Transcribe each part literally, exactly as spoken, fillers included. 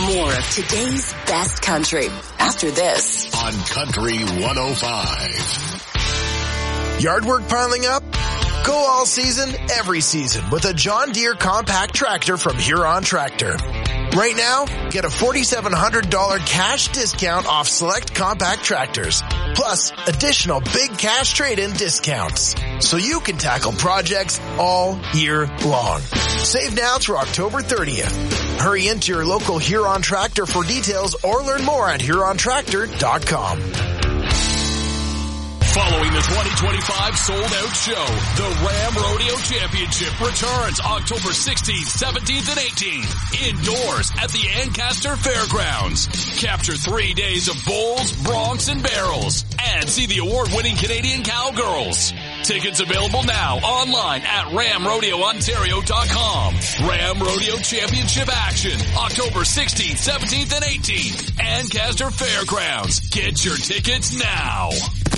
More of today's best country after this on Country one oh five. Yard work piling up? Go all season, every season with a John Deere compact tractor from Huron Tractor. Right now, get a four thousand seven hundred dollars cash discount off select compact tractors, plus additional big cash trade-in discounts, so you can tackle projects all year long. Save now through October thirtieth. Hurry into your local Huron Tractor for details or learn more at huron tractor dot com. Following the twenty twenty-five sold-out show, the Ram Rodeo Championship returns October sixteenth, seventeenth, and eighteenth, indoors at the Ancaster Fairgrounds. Capture three days of bulls, broncs, and barrels, and see the award-winning Canadian Cowgirls. Tickets available now online at ram rodeo ontario dot com. Ram Rodeo Championship action, October sixteenth, seventeenth, and eighteenth, Ancaster Fairgrounds. Get your tickets now.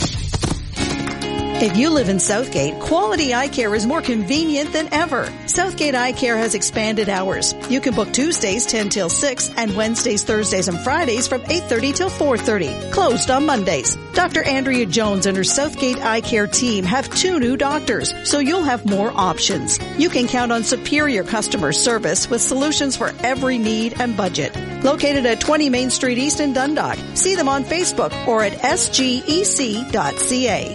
If you live in Southgate, quality eye care is more convenient than ever. Southgate Eye Care has expanded hours. You can book Tuesdays ten till six and Wednesdays, Thursdays, and Fridays from eight thirty till four thirty. Closed on Mondays. Doctor Andrea Jones and her Southgate Eye Care team have two new doctors, so you'll have more options. You can count on superior customer service with solutions for every need and budget. Located at twenty Main Street East in Dundalk. See them on Facebook or at s g e c dot c a.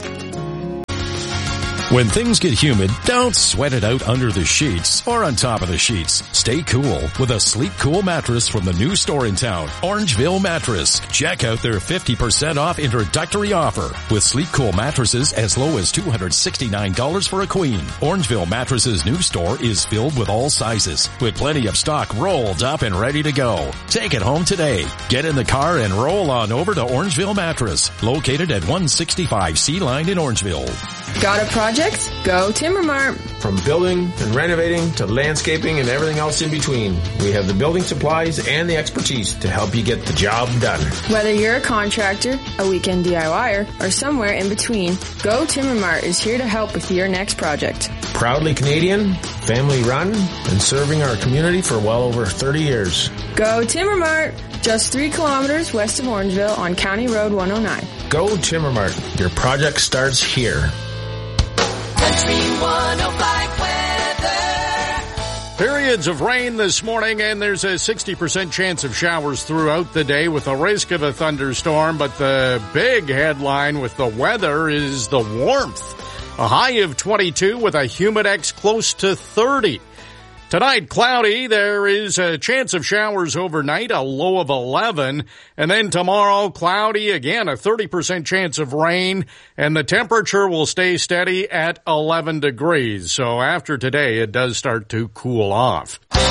When things get humid, don't sweat it out under the sheets or on top of the sheets. Stay cool with a Sleep Cool mattress from the new store in town, Orangeville Mattress. Check out their fifty percent off introductory offer with Sleep Cool mattresses as low as two hundred sixty-nine dollars for a queen. Orangeville Mattress's new store is filled with all sizes, with plenty of stock rolled up and ready to go. Take it home today. Get in the car and roll on over to Orangeville Mattress, located at one sixty-five Sea Line in Orangeville. Got a project? Go Timbermart. From building and renovating to landscaping and everything else in between, we have the building supplies and the expertise to help you get the job done. Whether you're a contractor, a weekend DIYer, or somewhere in between, Go Timbermart is here to help with your next project. Proudly Canadian, family run, and serving our community for well over thirty years. Go Timbermart, just three kilometers west of Orangeville on County Road one oh nine. Go Timbermart, your project starts here. Country one oh five weather. Periods of rain this morning, and there's a sixty percent chance of showers throughout the day with a risk of a thunderstorm. But the big headline with the weather is the warmth. A high of twenty-two with a humidex close to thirty. Tonight, cloudy. There is a chance of showers overnight, a low of eleven. And then tomorrow, cloudy again, a thirty percent chance of rain. And the temperature will stay steady at eleven degrees. So after today, it does start to cool off.